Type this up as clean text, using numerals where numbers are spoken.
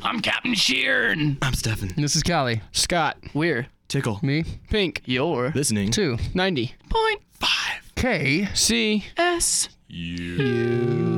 I'm Captain Sheeran. I'm Stefan. This is Callie. Scott. We're Tickle. Me. Pink. You're Listening. 2. 90.5 K. C You.